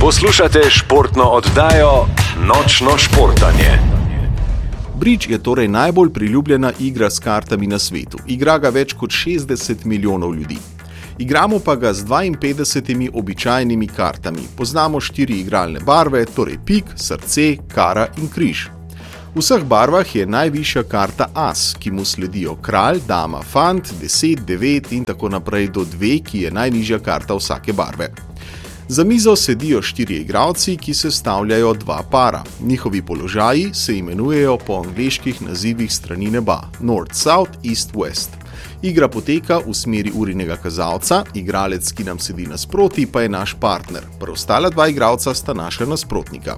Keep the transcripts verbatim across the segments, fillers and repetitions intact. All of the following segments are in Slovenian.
Poslušate športno oddajo Nočno športanje. Bridge je torej najbolj priljubljena igra s kartami na svetu. Igra ga več kot šestdeset milijonov ljudi. Igramo pa ga z dvainpetdesetimi običajnimi kartami. Poznamo štiri igralne barve, torej pik, srce, kara in križ. V vseh barvah je najvišja karta as, ki mu sledijo kralj, dama, fant, deset, devet in tako naprej do dve, ki je najnižja karta vsake barve. Za mizo sedijo štirje igralci, ki sestavljajo dva para. Njihovi položaji se imenujejo po angleških nazivih strani neba: North, South, East, West. Igra poteka v smeri urinega kazalca, igralec, ki nam sedi nasproti, pa je naš partner. Preostala dva igralca sta naša nasprotnika.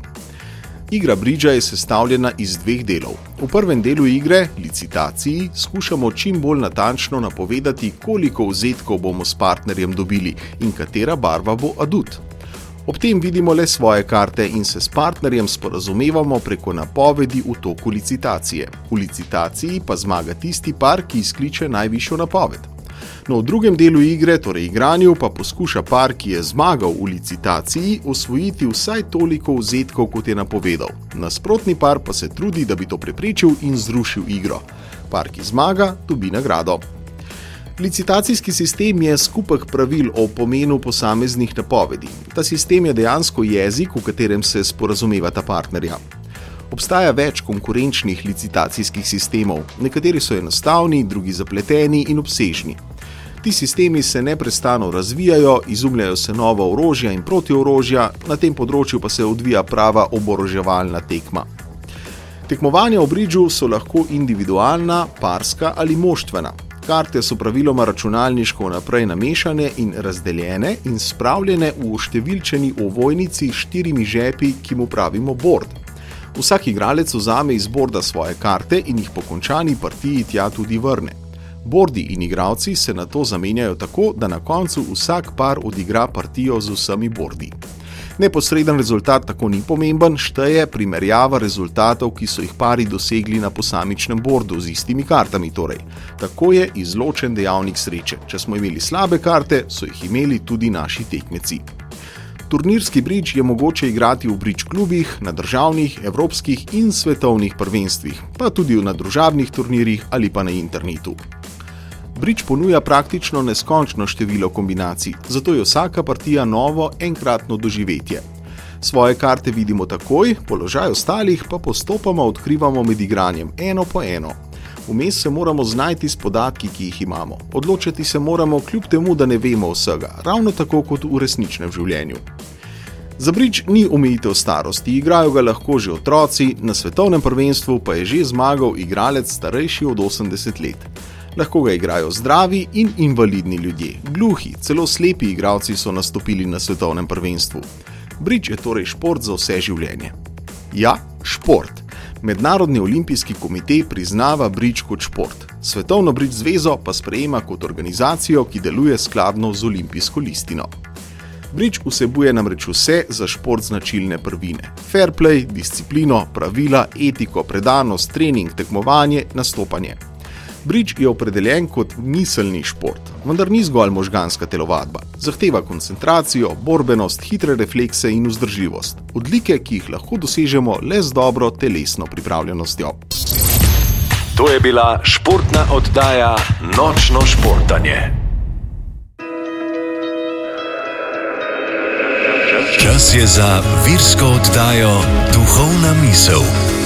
Igra bridža je sestavljena iz dveh delov. V prvem delu igre, licitaciji, skušamo čim bolj natančno napovedati, koliko vzetkov bomo s partnerjem dobili in katera barva bo adut. Ob tem vidimo le svoje karte in se s partnerjem sporazumevamo preko napovedi v toku licitacije. V licitaciji pa zmaga tisti par, ki izkliče najvišjo napoved. No, v drugem delu igre, torej igranju, pa poskuša par, ki je zmagal v licitaciji, osvojiti vsaj toliko vzetkov, kot je napovedal. Nasprotni par pa se trudi, da bi to preprečil in zrušil igro. Par, ki zmaga, dobi nagrado. Licitacijski sistem je skupek pravil o pomenu posameznih napovedi. Ta sistem je dejansko jezik, v katerem se sporazumevata partnerja. Obstaja več konkurenčnih licitacijskih sistemov. Nekateri so enostavni, drugi zapleteni in obsežni. Ti sistemi se neprestano razvijajo, izumljajo se nova orožja in protiorožja, na tem področju pa se odvija prava oboroževalna tekma. Tekmovanja v bridžu so lahko individualna, parska ali moštvena. Karte so praviloma računalniško vnaprej namešane in razdeljene in spravljene v oštevilčeni ovojnici s štirimi žepi, ki mu pravimo board. Vsak igralec vzame iz borda svoje karte in jih po končani partiji tja tudi vrne. Bordi in igralci se nato zamenjajo tako, da na koncu vsak par odigra partijo z vsemi bordi. Neposreden rezultat tako ni pomemben, šteje primerjava rezultatov, ki so jih pari dosegli na posamičnem bordu z istimi kartami torej. Tako je izločen dejavnik sreče. Če smo imeli slabe karte, so jih imeli tudi naši tekmeci. Turnirski bridž je mogoče igrati v bridž klubih, na državnih, evropskih in svetovnih prvenstvih, pa tudi na družabnih turnirjih ali pa na internetu. Bridž ponuja praktično neskončno število kombinacij, zato je vsaka partija novo enkratno doživetje. Svoje karte vidimo takoj, položaj ostalih pa postopoma odkrivamo med igranjem, eno po eno. Vmes se moramo znajti s podatki, ki jih imamo. Odločiti se moramo kljub temu, da ne vemo vsega, ravno tako kot v resničnem življenju. Za bridž ni omejitev starosti, igrajo ga lahko že otroci, na svetovnem prvenstvu pa je že zmagal igralec starejši od osemdeset let. Lahko ga igrajo zdravi in invalidni ljudje, gluhi, celo slepi igralci so nastopili na svetovnem prvenstvu. Bridž je torej šport za vse življenje. Ja, šport. Mednarodni olimpijski komitej priznava bridž kot šport. Svetovno bridž zvezo pa sprejema kot organizacijo, ki deluje skladno z olimpijsko listino. Bridž vsebuje namreč vse za šport značilne prvine. Fair play, disciplino, pravila, etiko, predanost, trening, tekmovanje, nastopanje. Bridž je opredeljen kot miselni šport, vendar ni zgolj možganska telovadba. Zahteva koncentracijo, borbenost, hitre reflekse in vzdržljivost. Odlike, ki jih lahko dosežemo le z dobro telesno pripravljenostjo. To je bila športna oddaja Nočno športanje. Čas je za virsko oddajo Duhovna misel.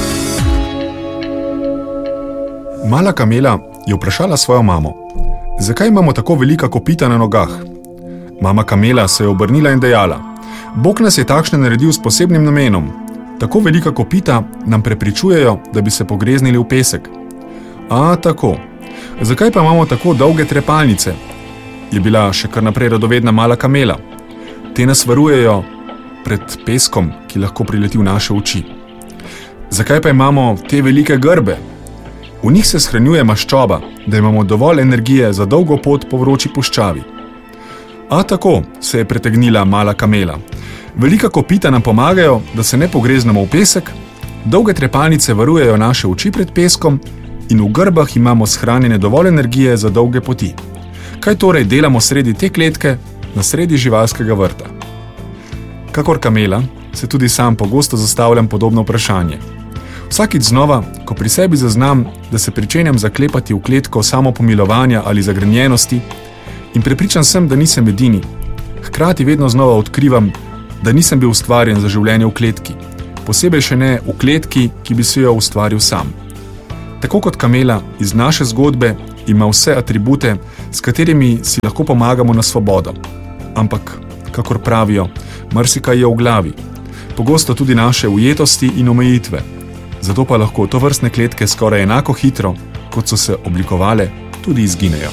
Mala kamela je vprašala svojo mamo, zakaj imamo tako velika kopita na nogah? Mama kamela se je obrnila in dejala, Bog nas je takšne naredil s posebnim namenom. Tako velika kopita nam prepričujejo, da bi se pogreznili v pesek. A, tako. Zakaj pa imamo tako dolge trepalnice? Je bila še kar naprej radovedna mala kamela. Te nas varujejo pred peskom, ki lahko prileti v naše oči. Zakaj pa imamo te velike grbe? V njih se shranjuje maščoba, da imamo dovolj energije za dolgo pot po vroči puščavi. A tako, se je pretegnila mala kamela. Velika kopita nam pomagajo, da se ne pogreznemo v pesek, dolge trepalnice varujejo naše oči pred peskom in v grbah imamo shranjene dovolj energije za dolge poti. Kaj torej delamo sredi te kletke, na sredi živalskega vrta? Kakor kamela, se tudi sam pogosto zastavljam podobno vprašanje. Vsakič znova, ko pri sebi zaznam, da se pričenjam zaklepati v kletko samopomilovanja ali zagrenjenosti in prepričan sem, da nisem edini, hkrati vedno znova odkrivam, da nisem bil ustvarjen za življenje v kletki, posebej še ne v kletki, ki bi si jo ustvaril sam. Tako kot kamela iz naše zgodbe ima vse atribute, s katerimi si lahko pomagamo na svobodo. Ampak, kakor pravijo, marsikaj je v glavi, pogosto tudi naše ujetosti in omejitve. Zato pa lahko tovrstne kletke skoraj enako hitro, kot so se oblikovale, tudi izginejo.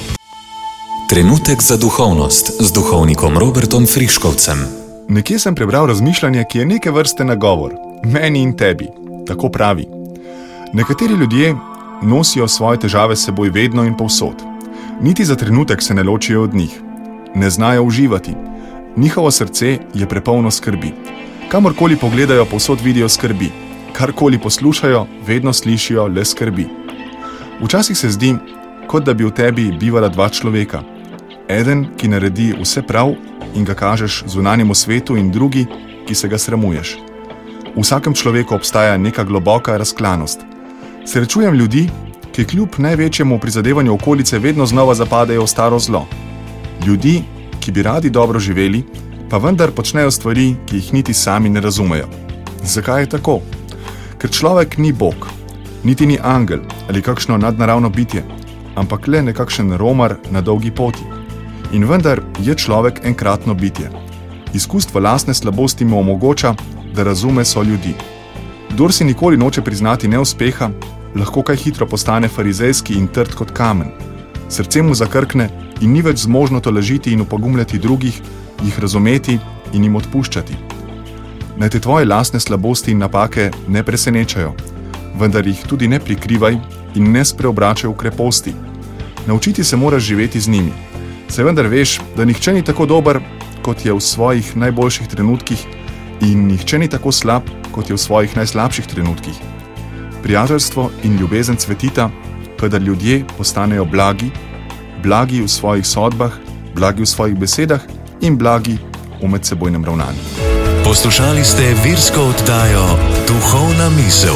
Trenutek za duhovnost z duhovnikom Robertom Friškovcem. Nekje sem prebral razmišljanje, ki je neke vrste nagovor, meni in tebi. Tako pravi. Nekateri ljudje nosijo svoje težave s seboj vedno in povsod. Niti za trenutek se ne ločijo od njih. Ne znajo uživati. Njihovo srce je prepolno skrbi. Kamorkoli pogledajo, povsod vidijo skrbi. Karkoli poslušajo, vedno slišijo le skrbi. Včasih se zdi, kot da bi v tebi bivala dva človeka. Eden, ki naredi vse prav in ga kažeš zunanjemu svetu, in drugi, ki se ga sramuješ. V vsakem človeku obstaja neka globoka razklanost. Srečujem ljudi, ki kljub največjemu prizadevanju okolice vedno znova zapadejo v staro zlo. Ljudi, ki bi radi dobro živeli, pa vendar počnejo stvari, ki jih niti sami ne razumejo. Zakaj je tako? Ker človek ni Bog, niti ni angel ali kakšno nadnaravno bitje, ampak le nekakšen romar na dolgi poti. In vendar je človek enkratno bitje. Izkustvo lastne slabosti mu omogoča, da razume so ljudi. Kdor si nikoli noče priznati neuspeha, lahko kaj hitro postane farizejski in trd kot kamen. Srce mu zakrkne in ni več zmožno tolažiti in upogumljati drugih, jih razumeti in jim odpuščati. Naj te tvoje lastne slabosti in napake ne presenečajo, vendar jih tudi ne prikrivaj in ne spreobračaj v kreposti. Naučiti se moraš živeti z njimi. Se vendar veš, da nihče ni tako dober, kot je v svojih najboljših trenutkih, in nihče ni tako slab, kot je v svojih najslabših trenutkih. Prijateljstvo in ljubezen cvetita, kadar ljudje postanejo blagi, blagi v svojih sodbah, blagi v svojih besedah in blagi v medsebojnem ravnanju. Poslušali ste virsko oddajo Duhovna misel.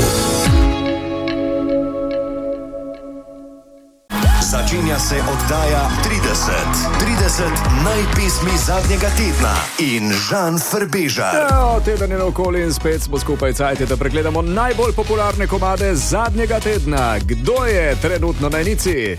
Začenja se oddaja trideset. trideset najpesmi zadnjega tedna in Žan Frbežar. Ja, teden je naokoli in spet smo skupaj cajti, da pregledamo najbolj popularne komade zadnjega tedna. Kdo je trenutno na enici?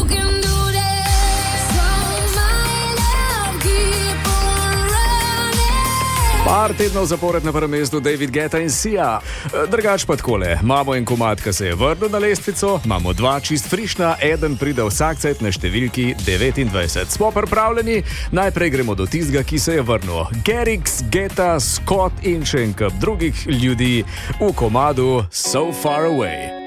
Par tednov zapored na prvem mestu David Guetta in Sia. Drugač pa takole, imamo en komad, ki se je vrnil na lestvico, imamo dva čist frišna, eden pride vsak cajt na številki devetindvajset. Smo pripravljeni? Najprej gremo do tistega, ki se je vrnil. Garrix, Guetta, Scott in še en kup drugih ljudi v komadu So Far Away.